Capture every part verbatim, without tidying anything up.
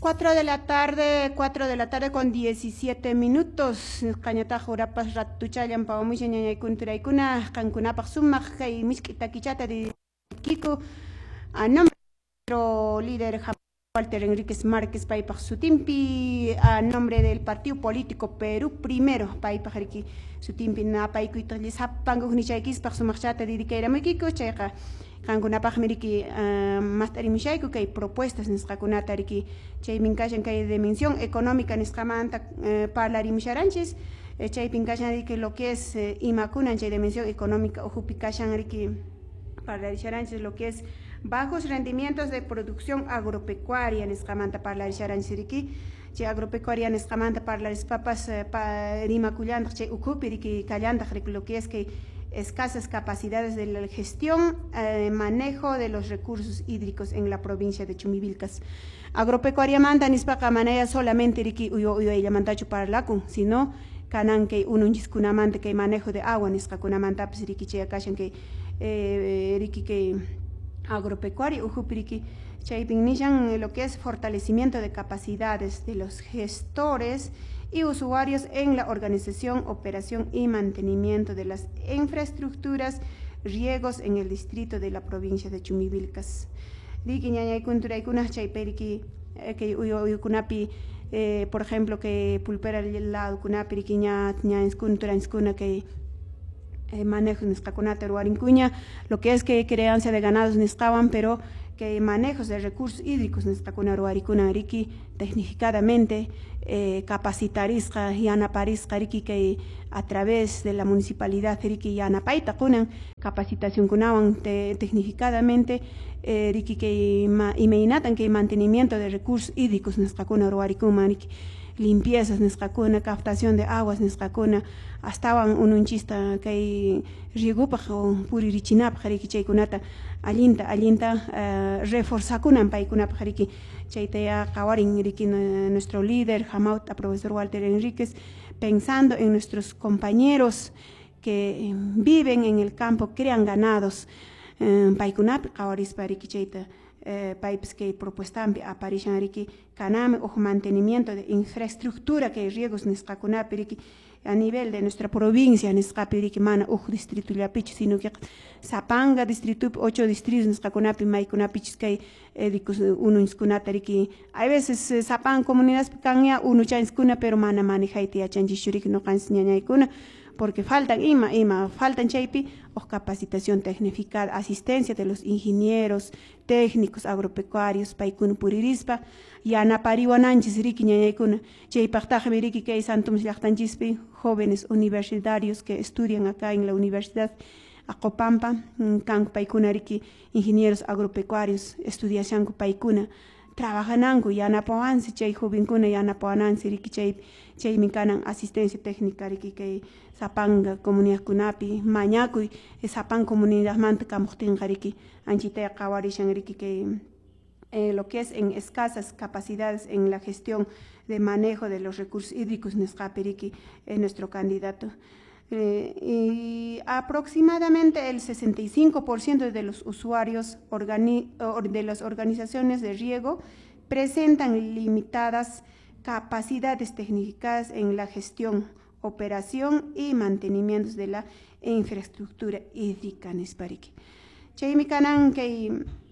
Cuatro de la tarde, cuatro de la tarde con diecisiete minutos. Cañata jurapas ratuchayan pa omisha ñañay kunturaykuna kankunapak sumaq kay misk'ita kichata de Kiko a nombre de nuestro líder Walter Enríquez Márquez paypaq sutimpi, a nombre del partido político Perú Primero paypaq riki sutimpi na paykuyta lisapangu nichaykispaq sumaqchata didikayramuykiku chayqa kankunapaq miriki uh, mastarimushayku kay propuestas nisqakunata riki chaypin kashan kay dimensión económica nisqamanta uh, parlarimusharanchis eh, chaypin kashan riki lo que es eh, imakunan chay dimensión económica ujupi kashan riki parlarisharanchis lo que es bajos rendimientos de producción agropecuaria nisqamanta parlarisharanchis riki chay agropecuaria nisqamanta parlaris papas uh, pa, rimakullantaq chay ujupi riki kallantaq riki lo que es que escasas capacidades de la gestión y eh, manejo de los recursos hídricos en la provincia de Chumivilcas. Agropecuaria manta nispaqa manaya solamente riki uyo uyo ella mantachu parlakun, sino kanan que uno kunamante que manejo de agua nisqa kunamanta pues riki chay akashan que eh, riki que agropecuaria ujupi riki chaypin nishan lo que es fortalecimiento de capacidades de los gestores y usuarios en la organización, operación y mantenimiento de las infraestructuras, riegos en el distrito de la provincia de Chumivilcas. Riki ñañay kunturaykuna chayperiki que uyukunapi, eh, por ejemplo, que pulpera el lado kunapi riki ña ña kunturanskuna que eh, manejo nisqakunata ruwarinkuña, lo que es que crianza de ganados nisqawan, pero que manejos de recursos hídricos nisqakuna ruwarikuna riki tecnificadamente eh, capacitarisqa yanaparisqa riki que a través de la municipalidad riki yanapayta kunan capacitación kunawan te, tecnificadamente eh, riki que imaynatan que mantenimiento de recursos hídricos nisqakuna ruwarikuma riki limpiezas nisqakuna, captación de aguas nisqakuna, astawan ununchista kay riegupaq o puririchinapaq riki chaykunata allinta allinta uh, reforzakunan paykunapaq riki chayta qawarin riki nuestro líder Jamauta profesor Walter Enríquez, pensando en nuestros compañeros que viven en el campo, crean ganados uh, paykunapaq qawarispa riki chayta Eh, países que propuestan aparecen aquí caname o mantenimiento de infraestructura que riegos nisqakuna piriki a nivel de nuestra provincia nisqapiriki mana uj distrito llapich sino que Zapanga distrito ocho distritos nisqakuna pi maykuna pichis kay edicos uno inskunata riki a veces eh, Zapang comunidades kanya uno chanskuna pero mana manejaiti achanchishuriki no qans ñañaykuna porque faltan ima, ima, faltan chaypi o capacitación tecnificada, asistencia de los ingenieros, técnicos, agropecuarios, paikun puririspa, yanapariwananchis riki ñañaykuna, chaypaqtaqmi riki kay santum llaqtanchispi, jóvenes universitarios que estudian acá en la Universidad Acopampa, kanku paikuna riki ingenieros agropecuarios, estudiashanku paikuna, trabajananku yanapawansi chay jovenkuna yanapawanansi riki chay chaymi kanan asistencia técnica riki kay Zapanga comunidad kunapi mañakuy Zapan comunidad manta kamuqtinqa riki anchitaya qawarishan riki kay eh, lo que es en escasas capacidades en la gestión de manejo de los recursos hídricos nisqapi riki eh, nuestro candidato. Eh, y aproximadamente el sesenta y cinco por ciento de los usuarios de las organizaciones de riego presentan limitadas capacidades técnicas en la gestión, operación y mantenimiento de la infraestructura hídrica nispariki. Chaymi kanan kay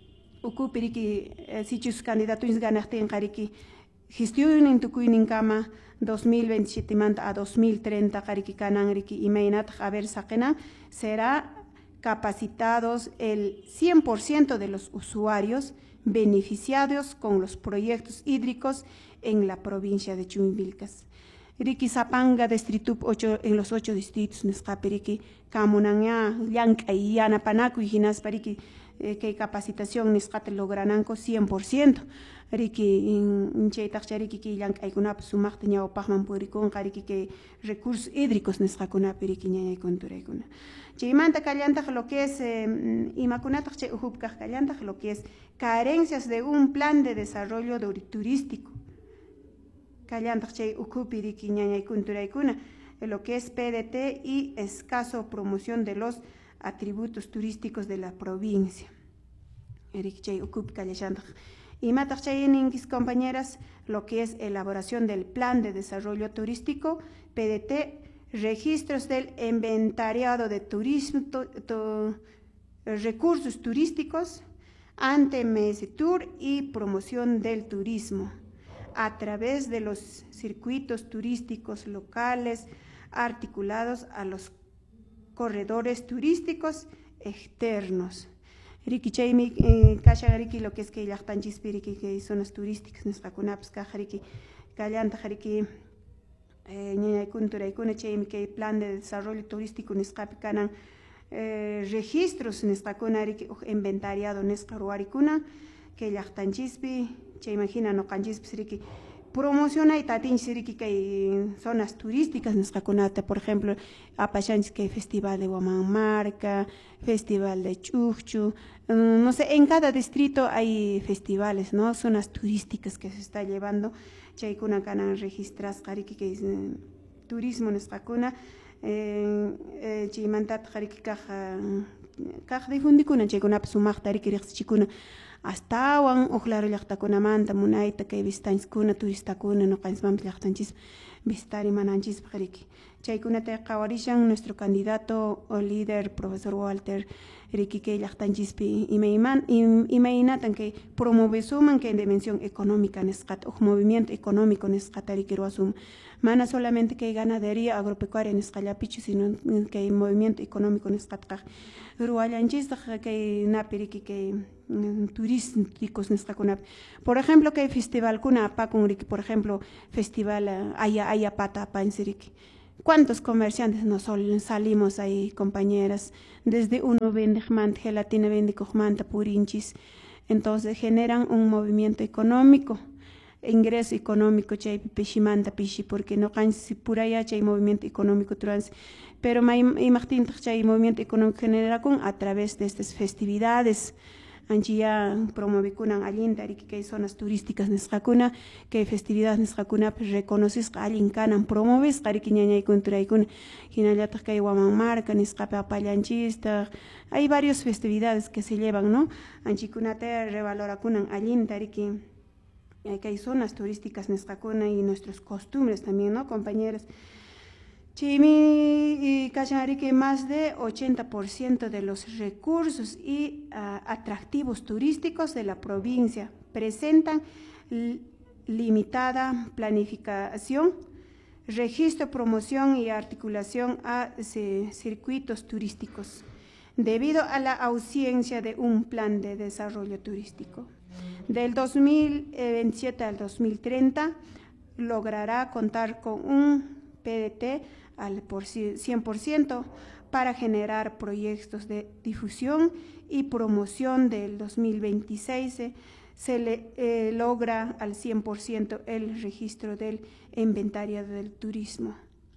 ukupiriki sichus candidatos ganaqtin qariki gestión tukuynin kama dos mil veintisiete manta a dos mil treinta qariki kanan riki imaynat haber saqena será capacitados el cien por ciento de los usuarios beneficiados con los proyectos hídricos en la provincia de Chumivilcas. Riki Zapanga distrito ocho en los ocho distritos nisqapiriki kamunanya llanka y yanapanaku hinas pariki que capacitación nisqata logrananko cien por ciento. Riki chaytaqchariki ki llank'aykunapi sumaqta ñawpaqman purikunqa riki que recursos hídricos nisqakunapi riki ñañaykunturaykuna. Chaymanta kallantaq lo que es eh, imakunataq chay uhupkaq kallantaq lo que es carencias de un plan de desarrollo turístico. Kallantaq chay ukupi riki ñañaykunturaykuna lo que es P D T y escaso promoción de los atributos turísticos de la provincia. Riki chay ukupi kallashantaq Y matachayeninkis, compañeras, lo que es elaboración del Plan de Desarrollo Turístico, P D T, registros del inventariado de turismo, to, to, recursos turísticos, ante Mesetour y promoción del turismo, a través de los circuitos turísticos locales articulados a los corredores turísticos externos. Riki chaymi kasha riki lo que es que llaqtanchispi riki que zonas turísticas nisqakunapas kaq riki kallanta riki ñañaykuna turaykuna chaymi que plan de desarrollo turístico nisqapi kanan eh, registros nisqakuna riki inventariado nisqa ruwarikuna que llaqtanchispi chay imagina noqanchispis riki promociona y tatinchis riki kay zonas turísticas nisqakunata, por ejemplo apashanchis que festival de Huamanmarca, festival de Chukchu, no sé, en cada distrito hay festivales, ¿no? Zonas turísticas que se está llevando, chaykuna kanan registras qariki que es eh, turismo nisqakuna eh, chaymantata qariki kaq kaq difundikuna chaykunapas sumaqta riki riqsichikuna astawan uklaro llaqtakunamanta munayta kay visitanchiskuna turistakuna noqanchikmanpas llaqtanchis visitari mananchispaq riki chaykunata qawarishan nuestro candidato o líder profesor Walter riki kay llaqtanchispi imayman imaynatan kay promovesuman kay dimensión económica nisqata uj movimiento económico nisqata riki ruwasum mana solamente kay ganadería agropecuaria nisqallapichu sino kay movimiento económico nisqata qaq ruwallanchistaq kay napi riki kay turísticos nisqakunapi. Por ejemplo, que festival kuna apakun riki, por ejemplo, festival uh, Aya Aya Pata Apansiriki. ¿Cuántos comerciantes nos salimos ahí, compañeras? Desde uno vende manta, gelatina vende manta, purinchis. Entonces generan un movimiento económico, ingreso económico, chay pishimanta pishi, porque no cansi puraya chay movimiento económico trans. Pero imagín chay movimiento económico genera con a través de estas festividades. Anchia promovikunan allinta riki kay zonas turísticas nisqakuna kay festividades nisqakunapi reconocisqa allin kanan promovisqa riki ñañaykuna turaykuna hinallataq kay Huamanmarca nisqapi apallanchistaq hay varias festividades que se llevan, ¿no? Anchikunata revalorakunan allinta riki kay zonas turísticas nisqakuna y nuestras costumbres también, ¿no, compañeras? Chimi kashan que más de ochenta por ciento de los recursos y uh, atractivos turísticos de la provincia presentan limitada planificación, registro, promoción y articulación a eh, circuitos turísticos, debido a la ausencia de un plan de desarrollo turístico. Del dos mil veintisiete al dos mil treinta logrará contar con un P D T al por cien por ciento para generar proyectos de difusión y promoción. Del dos mil veintiséis eh, se le eh, logra al cien por ciento el registro del inventario del turismo.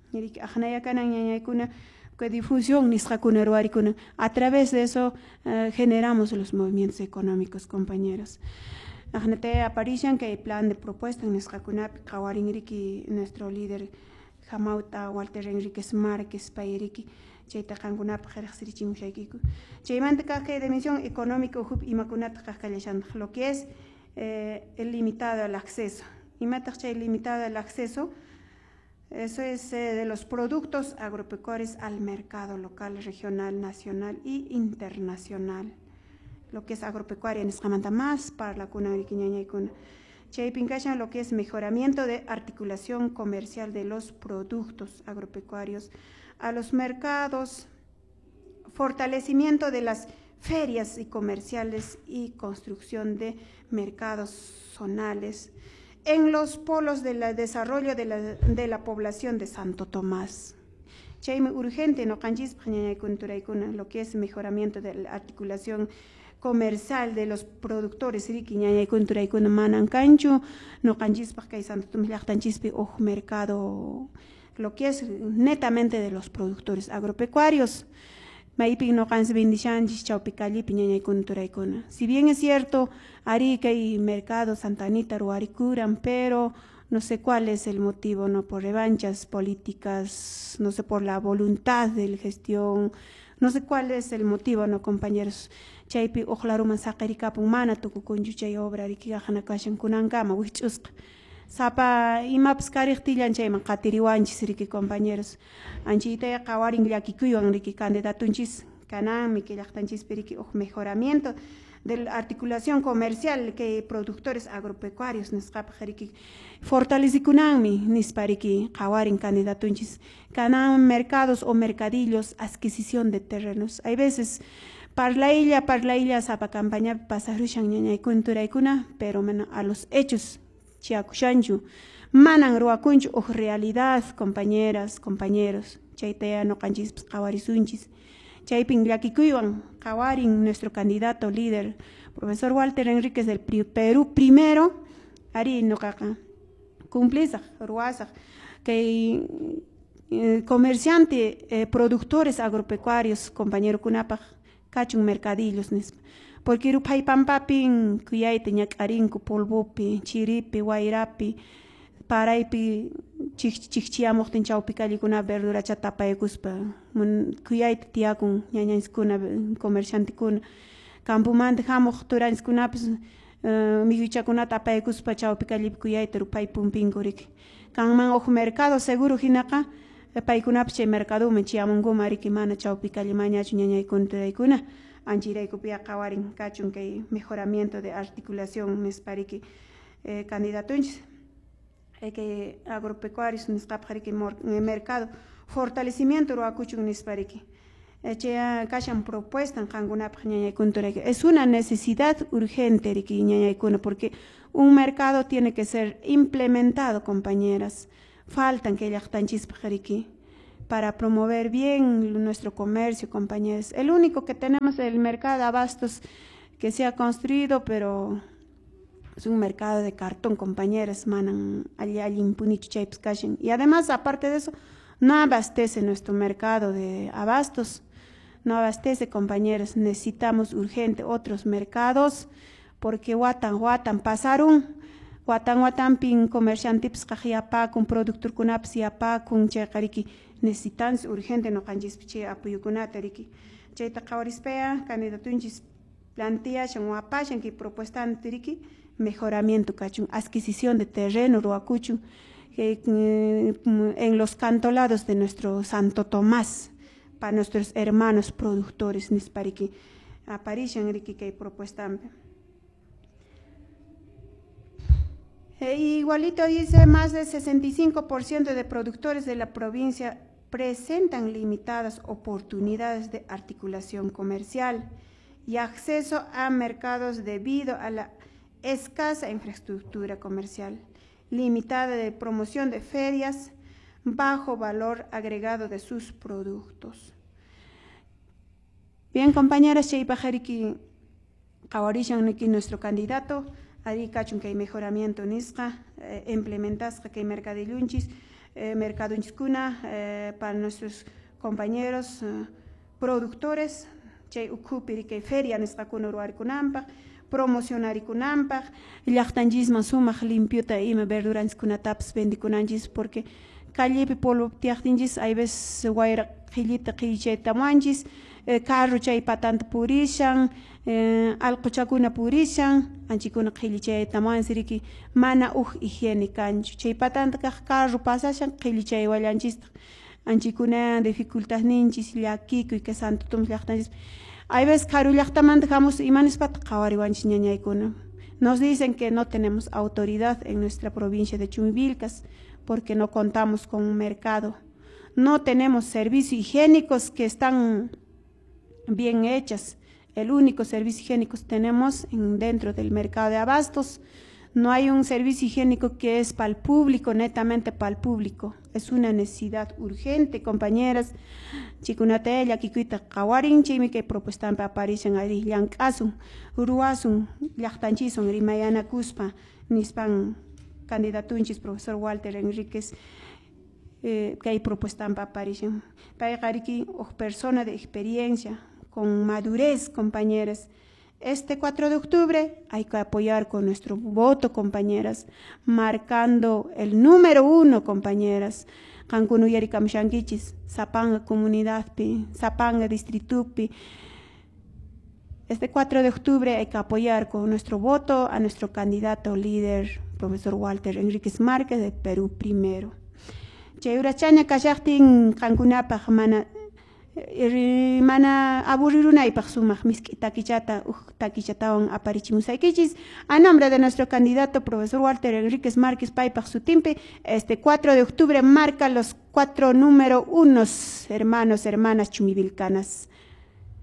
Difusión a través de eso eh, generamos los movimientos económicos, compañeros. Aparecen que hay plan de propuesta en nuestro líder Jamauta Walter Enríquez Márquez Pairiki, Chayta Kangunap Jerexrichim Shaikiku. Chaymanta Kaje dimensión económica Hub y Makunat Kajalashan, lo que es eh, el limitado al acceso. Y Matachay limitado al acceso, eso es eh, de los productos agropecuarios al mercado local, regional, nacional y internacional. Lo que es agropecuaria en Escamanta más para la cuna y cuna. Chaypinkashan lo que es mejoramiento de articulación comercial de los productos agropecuarios a los mercados, fortalecimiento de las ferias y comerciales y construcción de mercados zonales en los polos del desarrollo de la, de la población de Santo Tomás. Chayme urgente no kanchis lo que es mejoramiento de la articulación comercial de los productores riki ñañay kunturaykuna manan kanchu no kanchispaq kay Santo Tomás llaqtanchispi uj mercado lo que es netamente de los productores agropecuarios maypi no kansi bendishanchis chawpi kallipi ñañay kunturaykuna. Si bien es cierto ari kay mercado Santa Anita ruwarikuran, pero no sé cuál es el motivo, no por revanchas políticas, no sé por la voluntad de la gestión No sé cuál es el motivo, no, compañeros. Chaypi oklaruman saqirikapun mana tukukunchu chay obra rikiqajana kashan kunankama wich'usqa. Sapa imapas kariqtillan chayman qatiriwanchis riki, compañeros. Anchitaya qawarin llakikuywan riki candidatunchis kananmi que llaqtanchispi riki uj mejoramiento de la articulación comercial que productores agropecuarios nisqapaq riki fortalecikunanmi nispa riki qawarin candidatunchis kanan mercados o mercadillos, adquisición de terrenos. Hay veces parlailla parlailla sapa campaña pasarushan ñañaykuna turaykuna, pero mana a los hechos chiakushanchu manan ruakunchu uj realidad, compañeras, compañeros. Chaytaya noqanchis qawarisunchis. Chaypin llakikuywan qawarin nuestro candidato líder, profesor Walter Enríquez del Perú primero, ari noqaqa cumplizaq ruwasaq que eh, comerciante, eh, productores agropecuarios, compañero kunapaq kachun mercadillos nispa. Porque ruphay pampapin kuyayta ñak'arinku polvopi, chiripi, wayrapi, paraypi chikchiyamuqtin chawpi kallikuna verduracha tapaykuspa kuyayta tiyakun ñañanchiskuna comerciantekuna campumanta hamuq turanchikunapas miyuychakunata apaykuspa chawpi kallipi kuyayta ruphay pumpinku riki. Kanman uj mercado seguro hinaqa paykunapas chay mercadoman chiyamunkuma riki mana chawpi kallimañachu ñañaykuna turaykuna. Anchiraykupi qawarin kachun kay mejoramiento de articulación nispa riki eh, candidatunchis. Que agropecuarios nisqapaq riki mercado fortalecimiento ruakuchun nispa riki. Chay kashan propuesta qankunapaq ñañaykuna turayki. Es una necesidad urgente riki ñañaykuna porque un mercado tiene que ser implementado, compañeras. Faltan que llaqtanchispaq riki para promover bien nuestro comercio, compañeros. El único que tenemos es el mercado de abastos que se ha construido, pero es un mercado de cartón, compañeras, manan allí allí impunichu chaypis kashan. Y además, aparte de eso, no abastece nuestro mercado de abastos, no abastece, compañeros. Necesitamos urgente otros mercados, porque watan watan pasaron, watan watan pin comerciantips qaqiyapakun, productor kunapas yapakun, chayqariki necesitamos urgente no qanchis chay apoyukunata riki. Chayta qawarispaya candidatunchis planteashan wapashan que propuestan riki mejoramiento kachun, adquisición de terreno ruakuchun eh, en los cantolados de nuestro Santo Tomás para nuestros hermanos productores nispariki aparishan riki que propuestan. E igualito dice, más del sesenta y cinco por ciento de productores de la provincia presentan limitadas oportunidades de articulación comercial y acceso a mercados debido a la escasa infraestructura comercial, limitada de promoción de ferias, bajo valor agregado de sus productos. Bien, compañeras, chaypajariki qawarishan niki nuestro candidato, ari kachun que hay mejoramiento nisqa, eh, implementasqa que hay mercadillunchis, eh, mercadunchiskuna eh, para nuestros compañeros eh, productores, chay ukupiri que feria nisqa kuna ruarikunanpaq, promocionarikunanpaq, llaqtanchisman sumaq limpiota ima verduranchiskunatapas vendikunanchis, porque callepi polvo tiaqtinchis hay veces wayra qillita qillichaytamanchis, eh, carro chay patanta purishan, eh, alquchakuna purishan, anchikuna qillichaytamansi riki mana uj higiene kanchu. Chay patanta kaq carro pasashan qillichaywallanchista, anchikuna dificultad ninchis llakikuy que Santo Tomás llaqtanchis. Hay veces karu llaqtamanta hamus imanispat qawariwanchis ñañaykuna. Nos dicen que no tenemos autoridad en nuestra provincia de Chumivilcas porque no contamos con un mercado. No tenemos servicios higiénicos que están bien hechas. El único servicio higiénico que tenemos en, dentro del mercado de abastos. No hay un servicio higiénico que es para el público, netamente para el público. Es una necesidad urgente, compañeras. Chikunatella, kikuita, kawarin, chimi que propuestan para aparecen ahí, llank'asun, uruasun, llaqtanchisson, rimayana kuspa, nispan candidatunchis, profesor Walter Enríquez, eh, que hay propuestan para aparecen. Para gariki, o persona de experiencia, con madurez, compañeras, Este cuatro de octubre hay que apoyar con nuestro voto, compañeras, marcando el número uno, compañeras. Cancún uyari kamshankichis, Zapanga comunidad pi, Zapanga distrito pi. Este cuatro de octubre hay que apoyar con nuestro voto a nuestro candidato líder, profesor Walter Enríquez Márquez de Perú Primero. Chayurachaña kashaktin Cancunapa mana mana aburrirunaypaq sumaq miski takichata uj takichatawan aparichimusaykichis a nombre de nuestro candidato profesor Walter Enríquez Márquez paypaq sutimpi. Este cuatro de octubre marca los cuatro número unos, hermanos, hermanas chumivilcanas.